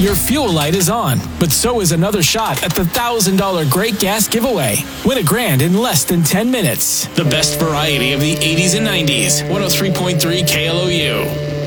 your fuel light is on, but so is another shot at the $1,000 Great Gas Giveaway. Win $1,000 in less than 10 minutes. The best variety of the 80s and 90s. 103.3 KLOU.